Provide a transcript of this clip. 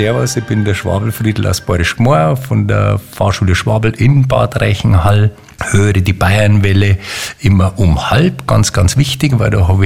Servus, ich bin der Schwabel Friedl aus Bayerisch Gmor von der Fahrschule Schwabel in Bad Reichenhall. Höre die Bayernwelle immer um halb, ganz, ganz wichtig, weil da habe ich